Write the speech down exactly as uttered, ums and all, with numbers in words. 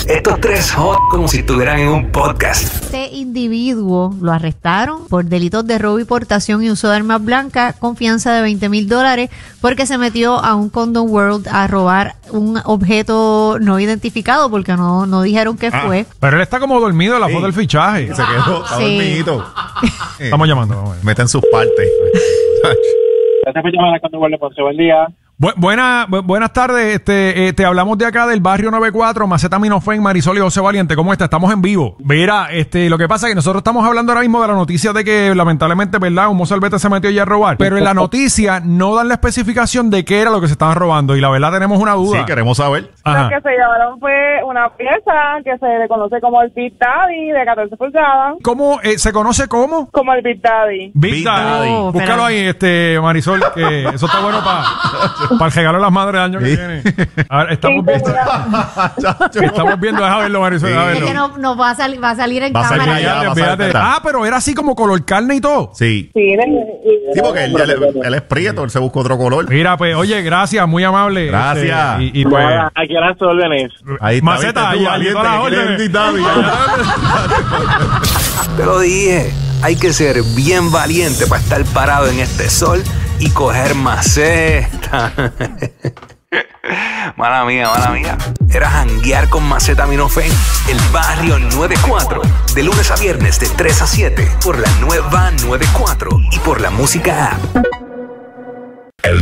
Estos tres hot como si estuvieran en un podcast. Este individuo lo arrestaron por delitos de robo y portación y uso de armas blancas con fianza de veinte mil dólares porque se metió a un Condom World a robar un objeto no identificado porque no, no dijeron qué ah, fue. Pero él está como dormido en la sí. foto del fichaje. Se quedó, está sí. dormidito. Estamos llamando. Vamos a ver. Meten sus partes. Gracias por llamar a Condom World de Ponce. Buen día. Bu buena, bu buenas tardes, este, eh, te hablamos de acá del barrio noventa y cuatro, Macetaminofen, Marisol y José Valiente. ¿Cómo está? Estamos en vivo. Mira, este, lo que pasa es que nosotros estamos hablando ahora mismo de la noticia de que lamentablemente, ¿verdad? Un mozalbete se metió ya a robar. Pero en la noticia no dan la especificación de qué era lo que se estaban robando y la verdad tenemos una duda. Sí, queremos saber. Lo que se llevaron fue una pieza que se le conoce como el Big Daddy de catorce pulgadas. ¿Cómo eh, se conoce cómo? Como el Big Daddy. Big, Big Daddy. Daddy. Búscalo ahí, este, Marisol, que eso está bueno para para el regalo de las madres del año que sí. viene. A ver, estamos viendo. estamos viendo, déjame verlo, Marisol, Sí. déjame Es verlo. que no, no va a salir, va a salir en Va a salir cámara. allá. Fíjate, va a salir fíjate. atrás. Ah, pero era así como color carne y todo. Sí. Sí, Sí, porque él, él, él es prieto, él se busca otro color. Mira, pues, oye, gracias, muy amable. Gracias. Este, y, y pues, Nada, aquí a las órdenes. Ahí está, Maceta, ¿viste? Tú, ahí, ahí, valiente, todas las que quieres órdenes. Big Daddy. Te lo dije, hay que ser bien valiente para estar parado en este sol y coger maceta. Mala mía, mala mía. Era janguear con Macetaminofen, el barrio noventa y cuatro. De lunes a viernes de tres a siete por la nueva noventa y cuatro y por la música app.